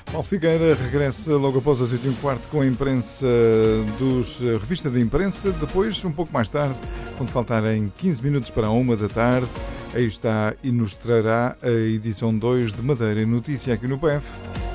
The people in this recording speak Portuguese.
Paulo Figueira regressa logo após as 8h15 com a imprensa revista de imprensa. Depois, um pouco mais tarde, quando faltarem 15 minutos para a 13h, aí está e nos trará a edição 2 de Madeira e Notícia aqui no PF.